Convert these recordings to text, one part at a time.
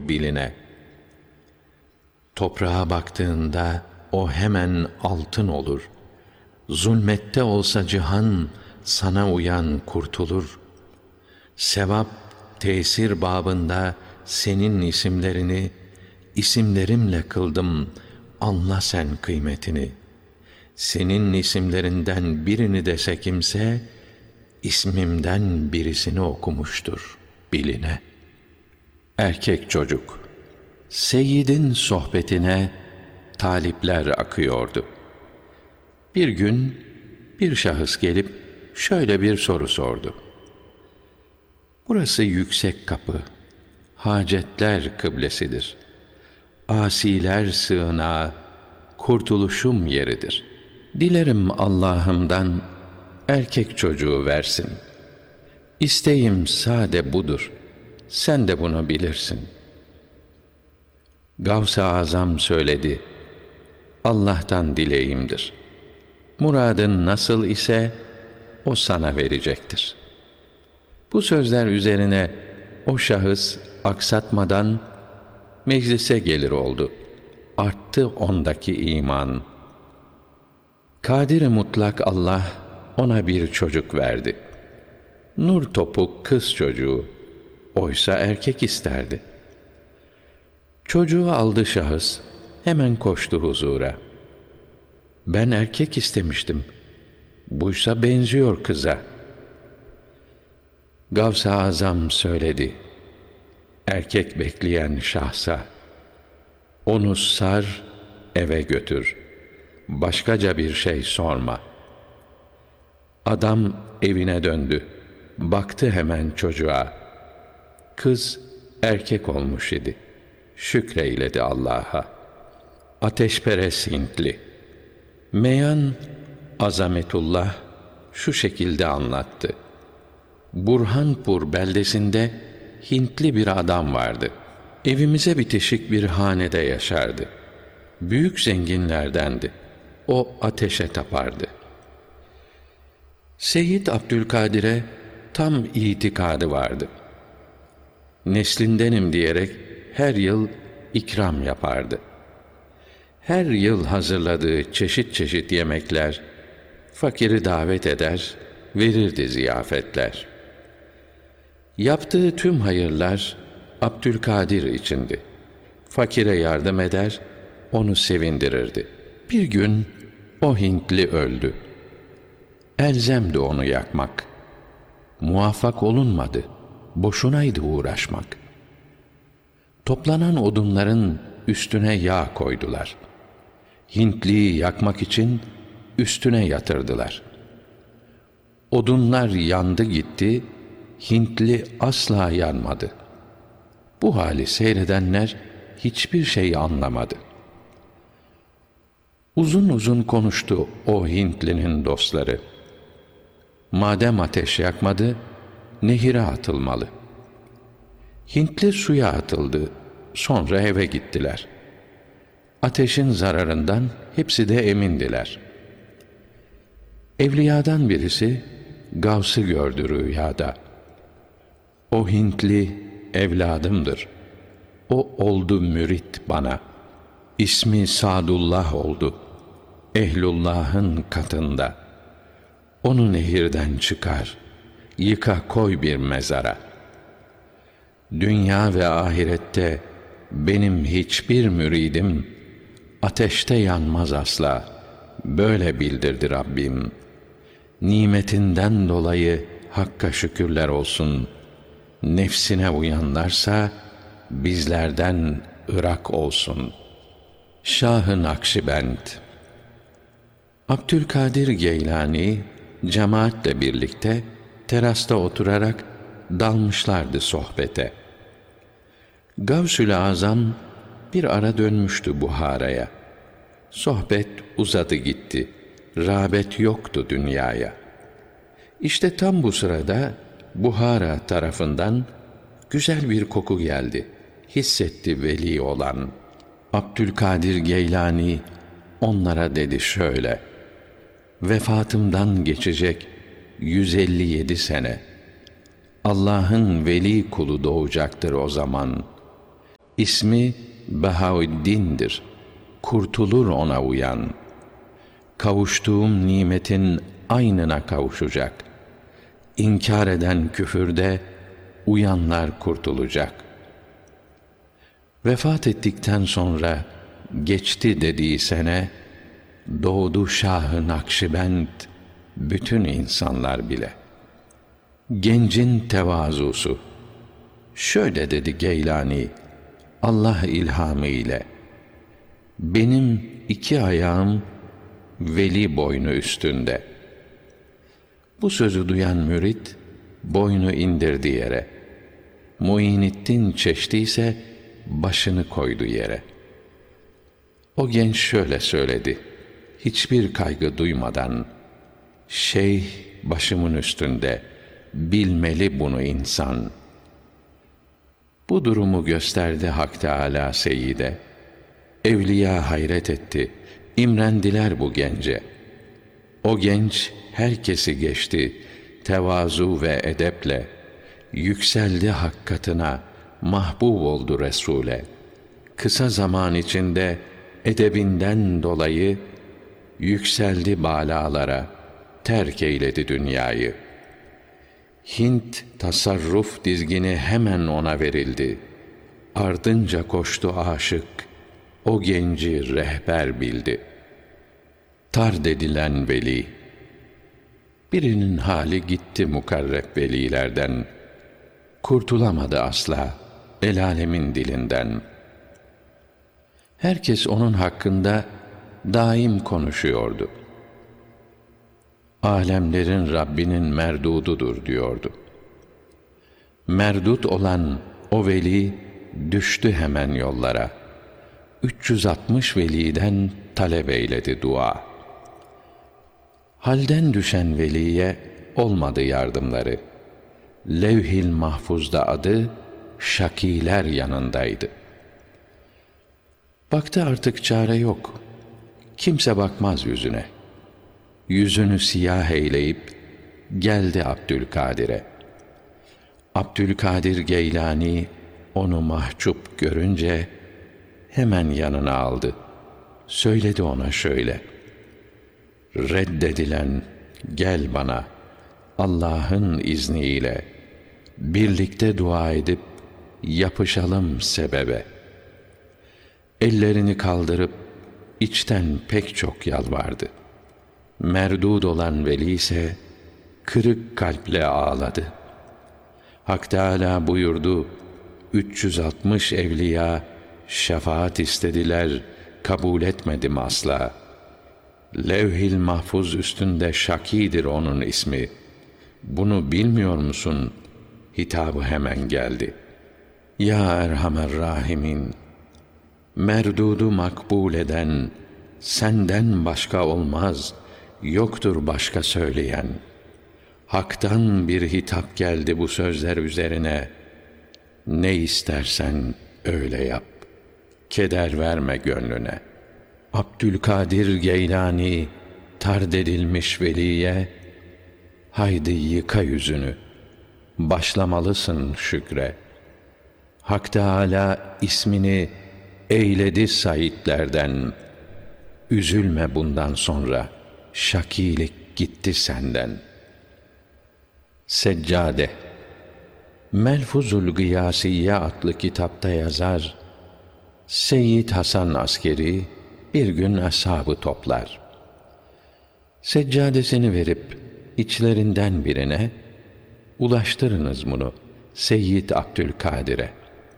biline. Toprağa baktığında o hemen altın olur. Zulmette olsa cihan, sana uyan kurtulur. Sevap, tesir babında senin isimlerini, isimlerimle kıldım, anla sen kıymetini. Senin isimlerinden birini dese kimse, ismimden birisini okumuştur biline. Erkek çocuk. Seyyidin sohbetine talipler akıyordu. Bir gün bir şahıs gelip şöyle bir soru sordu. Burası yüksek kapı, hacetler kıblesidir. Asiler sığınağı, kurtuluşum yeridir. Dilerim Allah'ımdan erkek çocuğu versin. İsteğim sade budur. Sen de bunu bilirsin. Gavs-ı Azam söyledi. Allah'tan dileğimdir. Muradın nasıl ise o sana verecektir. Bu sözler üzerine o şahıs aksatmadan meclise gelir oldu. Arttı ondaki iman. Kadir-i mutlak Allah ona bir çocuk verdi. Nur topuk kız çocuğu, oysa erkek isterdi. Çocuğu aldı şahıs, hemen koştu huzura. Ben erkek istemiştim, buysa benziyor kıza. Gavs-ı Azam söyledi, erkek bekleyen şahsa, onu sar, eve götür, başkaca bir şey sorma. Adam evine döndü, baktı hemen çocuğa. Kız erkek olmuş idi. Şükreyledi Allah'a. Ateşperest Hintli. Meyan Azametullah şu şekilde anlattı. Burhanpur beldesinde Hintli bir adam vardı. Evimize bitişik bir hanede yaşardı. Büyük zenginlerdendi. O ateşe tapardı. Seyyid Abdülkadir'e tam itikadı vardı. Neslindenim diyerek her yıl ikram yapardı. Her yıl hazırladığı çeşit çeşit yemekler, fakiri davet eder, verirdi ziyafetler. Yaptığı tüm hayırlar Abdülkadir içindi. Fakire yardım eder, onu sevindirirdi. Bir gün o Hintli öldü. Elzemdi onu yakmak. Muvaffak olunmadı. Boşunaydı uğraşmak. Toplanan odunların üstüne yağ koydular. Hintliyi yakmak için üstüne yatırdılar. Odunlar yandı gitti, Hintli asla yanmadı. Bu hali seyredenler hiçbir şey anlamadı. Uzun uzun konuştu o Hintlinin dostları. Madem ateş yakmadı, nehire atılmalı. Hintli suya atıldı, sonra eve gittiler. Ateşin zararından hepsi de emindiler. Evliyadan birisi Gavs'ı gördü rüyada. O Hintli evladımdır. O oldu mürit bana. İsmi Sadullah oldu. Ehlullah'ın katında. Onu nehirden çıkar, yıka koy bir mezara. Dünya ve ahirette benim hiçbir müridim ateşte yanmaz asla. Böyle bildirdi Rabbim. Nimetinden dolayı Hakk'a şükürler olsun. Nefsine uyanlarsa bizlerden ırak olsun. Şah-ı Nakşibend. Abdülkadir Geylani cemaatle birlikte terasta oturarak dalmışlardı sohbete. Gavsül Azam bir ara dönmüştü Buhara'ya. Sohbet uzadı gitti. Rağbet yoktu dünyaya. İşte tam bu sırada Buhara tarafından güzel bir koku geldi. Hissetti veli olan. Abdülkadir Geylani onlara dedi şöyle: vefatımdan geçecek 157 sene. Allah'ın veli kulu doğacaktır o zaman. İsmi Bahaüddin'dir. Kurtulur ona uyan. Kavuştuğum nimetin aynına kavuşacak. İnkar eden küfürde uyanlar kurtulacak. Vefat ettikten sonra geçti dediği sene, doğdu Şah-ı Nakşibend bütün insanlar bile. Gencin tevazusu. Şöyle dedi Geylani, Allah ilhamı ile: benim iki ayağım veli boynu üstünde. Bu sözü duyan mürit boynu indirdi yere. Muinettin Çeşti ise başını koydu yere. O genç şöyle söyledi, hiçbir kaygı duymadan: Şeyh başımın üstünde, bilmeli bunu insan. Bu durumu gösterdi Hak Teâlâ Seyyid'e. Evliya hayret etti, imrendiler bu gence. O genç herkesi geçti, tevazu ve edeple. Yükseldi hak katına, mahbub oldu Resûl'e. Kısa zaman içinde edebinden dolayı yükseldi bâlâlara, terk eyledi dünyayı. Hint tasarruf dizgini hemen ona verildi. Ardınca koştu aşık, o genci rehber bildi. Tard edilen veli. Birinin hali gitti mukarreb velilerden. Kurtulamadı asla el âlemin dilinden. Herkes onun hakkında daim konuşuyordu. Alemlerin Rabbinin merdududur diyordu. Merdut olan o veli düştü hemen yollara. 360 veliden talep eyledi dua. Halden düşen veliye olmadı yardımları. Levh-i Mahfuz'da adı şakiler yanındaydı. Baktı artık çare yok. Kimse bakmaz yüzüne. Yüzünü siyah eyleyip geldi Abdülkadir'e. Abdülkadir Geylani onu mahcup görünce hemen yanına aldı. Söyledi ona şöyle: reddedilen gel bana Allah'ın izniyle, birlikte dua edip yapışalım sebebe. Ellerini kaldırıp içten pek çok yalvardı. Merdud olan veli ise kırık kalple ağladı. Hak Teâlâ buyurdu, 360 evliya şefaat istediler, kabul etmedim asla. Levh-i Mahfuz üstünde şakidir onun ismi. Bunu bilmiyor musun? Hitabı hemen geldi. Ya Erhamer Rahimin, merdudu makbul eden senden başka olmaz, yoktur başka söyleyen. Hak'tan bir hitap geldi bu sözler üzerine. Ne istersen öyle yap, keder verme gönlüne. Abdülkadir Geylani tard edilmiş veliye, haydi yıka yüzünü, başlamalısın şükre. Hak Teâlâ ismini eyledi saitlerden. Üzülme bundan sonra, şakilik gitti senden. Seccade. Melfuzul Gıyâsiyye adlı kitapta yazar, Seyyid Hasan Askeri bir gün ashabı toplar. Seccadesini verip içlerinden birine, ulaştırınız bunu Seyyid Abdülkadir'e.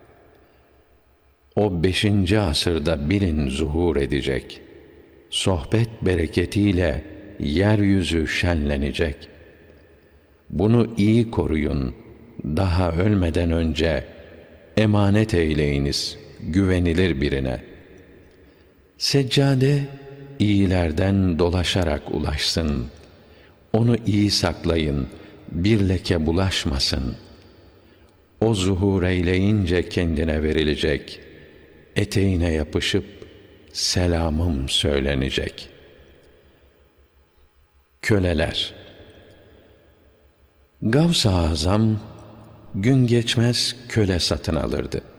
O 5. asırda bilin zuhur edecek. Sohbet bereketiyle yeryüzü şenlenecek. Bunu iyi koruyun, daha ölmeden önce emanet eyleyiniz güvenilir birine. Seccade iyilerden dolaşarak ulaşsın. Onu iyi saklayın, bir leke bulaşmasın. O zuhur eyleyince kendine verilecek. Eteğine yapışıp selamım söylenecek. Köleler. Gavs-ı Azam gün geçmez köle satın alırdı.